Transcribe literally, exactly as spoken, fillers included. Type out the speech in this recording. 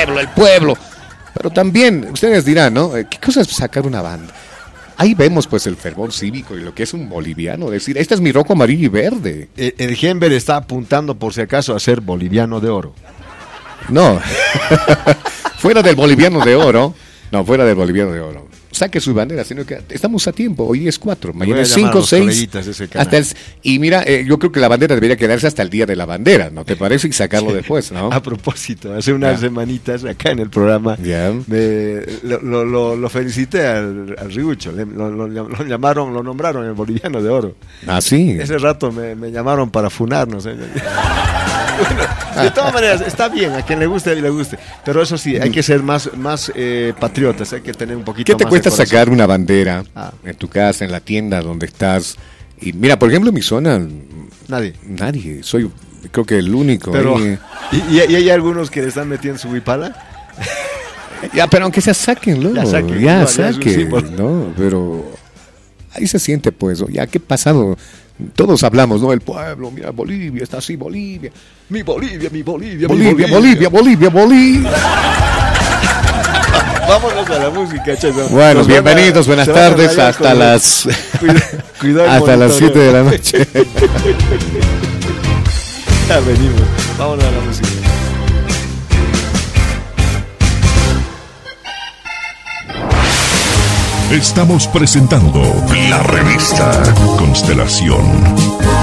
pueblo, el pueblo. Pero también, ustedes dirán, ¿no? ¿Qué cosa es sacar una banda? Ahí vemos pues el fervor cívico y lo que es un boliviano, decir, este es mi rojo, amarillo y verde. El, el Gember está apuntando por si acaso a ser boliviano de oro. No, fuera del boliviano de oro, no, fuera del boliviano de oro. Saque su bandera, sino que estamos a tiempo, hoy es cuatro, mañana es cinco, seis, hasta el, y mira, eh, yo creo que la bandera debería quedarse hasta el día de la bandera, ¿no te parece? Y sacarlo sí. después, ¿no? A propósito, hace unas yeah. semanitas acá en el programa, yeah. me, lo, lo, lo felicité al, al Riucho, lo, lo, lo llamaron, lo nombraron el boliviano de oro. Ah, sí. Ese rato me, me llamaron para funarnos, ¿eh? Bueno, de todas maneras, está bien, a quien le guste, le guste. Pero eso sí, hay que ser más, más eh, patriotas, hay que tener un poquito más. ¿Qué te cuesta sacar una bandera ah. en tu casa, en la tienda donde estás? Y mira, por ejemplo, en mi zona, nadie. Nadie, soy creo que el único. Pero, ¿y, y, y hay algunos que le están metiendo su huipala? Ya, pero aunque sea, sáquenlo. Ya, saquen, ya no, saquen, ya ¿no? Pero ahí se siente, pues, ya, ¿qué ha pasado? Todos hablamos, ¿no? El pueblo, mira, Bolivia, está así, Bolivia. Mi Bolivia, mi Bolivia, Bolivia, mi Bolivia, Bolivia, Bolivia, Bolivia. Vámonos a la música, Checo. Bueno, nos bienvenidos, a, buenas tardes, hasta las cuida, cuidado hasta las siete de la noche. Ya venimos, vámonos a la música. Estamos presentando la revista Constelación.